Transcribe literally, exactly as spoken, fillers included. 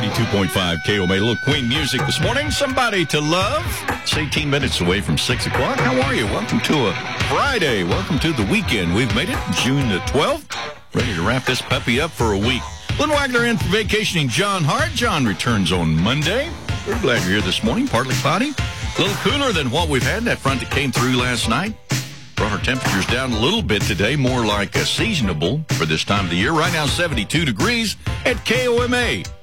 ninety-two point five K O M A. A little Queen music this morning. Somebody to Love. It's eighteen minutes away from six o'clock. How are you? Welcome to a Friday. Welcome to the weekend. We've made it June the twelfth. Ready to wrap this puppy up for a week. Lynn Wagner in for vacationing John Hart. John returns on Monday. We're glad you're here this morning. Partly cloudy. A little cooler than what we've had. That front that came through last night brought our temperatures down a little bit today, more like a seasonable for this time of the year. Right now, seventy-two degrees at K O M A.